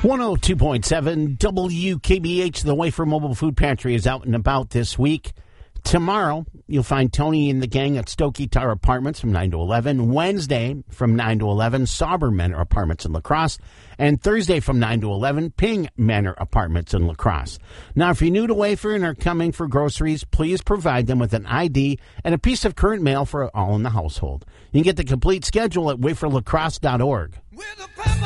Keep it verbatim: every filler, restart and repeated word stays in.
one oh two point seven W K B H, the Wafer Mobile Food Pantry, is out and about this week. Tomorrow, you'll find Tony and the gang at Stokey Tower Apartments from nine to eleven. Wednesday from nine to eleven, Sauber Manor Apartments in La Crosse. And Thursday from nine to eleven, Ping Manor Apartments in La Crosse. Now, if you're new to Wafer and are coming for groceries, please provide them with an I D and a piece of current mail for all in the household. You can get the complete schedule at wafer lacrosse dot org.